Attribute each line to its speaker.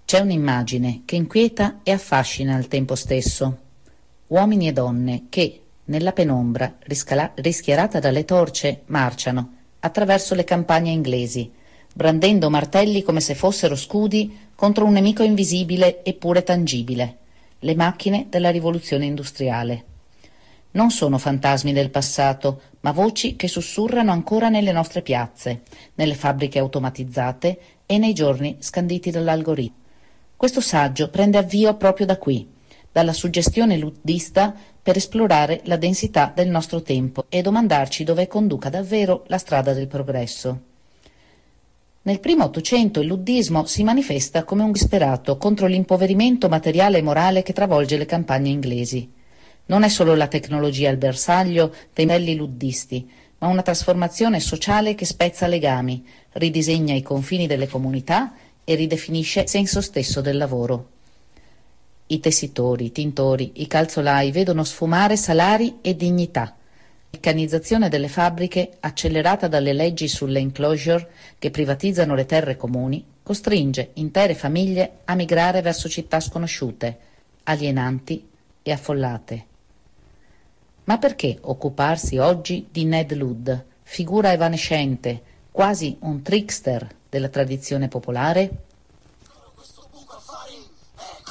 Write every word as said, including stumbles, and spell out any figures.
Speaker 1: C'è un'immagine che inquieta e affascina al tempo stesso. Uomini e donne che, nella penombra, riscala- rischiarata dalle torce, marciano attraverso le campagne inglesi, brandendo martelli come se fossero scudi contro un nemico invisibile eppure tangibile, le macchine della rivoluzione industriale. Non sono fantasmi del passato, ma voci che sussurrano ancora nelle nostre piazze, nelle fabbriche automatizzate e nei giorni scanditi dall'algoritmo. Questo saggio prende avvio proprio da qui, dalla suggestione luddista per esplorare la densità del nostro tempo e domandarci dove conduca davvero la strada del progresso. Nel primo Ottocento il luddismo si manifesta come un disperato contro l'impoverimento materiale e morale che travolge le campagne inglesi. Non è solo la tecnologia al bersaglio dei modelli luddisti, ma una trasformazione sociale che spezza legami, ridisegna i confini delle comunità e ridefinisce il senso stesso del lavoro. I tessitori, i tintori, i calzolai vedono sfumare salari e dignità. La meccanizzazione delle fabbriche, accelerata dalle leggi sulle enclosure che privatizzano le terre comuni, costringe intere famiglie a migrare verso città sconosciute, alienanti e affollate. Ma perché occuparsi oggi di Ned Ludd, figura evanescente, quasi un trickster della tradizione popolare?